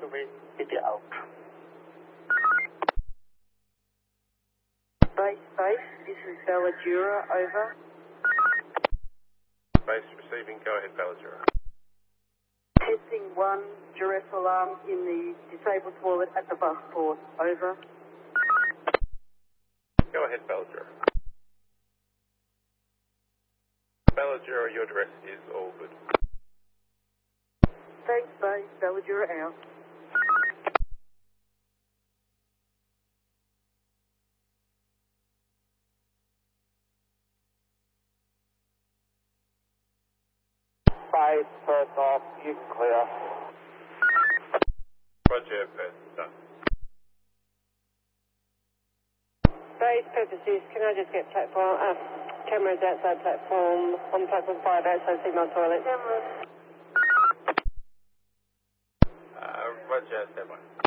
takeaway, City out. Base, this is Balladura, over. Base receiving, go ahead, Balladura. Testing 1, giraffe alarm in the disabled toilet at the bus port, over. Go ahead, Balladura. Balladura, your address is all good. Thanks, Base, Balladura out. Base, first off, you can clear. Roger, first, done. Base purposes, can I just get cameras outside platform, on platform 5 outside Signal Toilet? Roger, 7.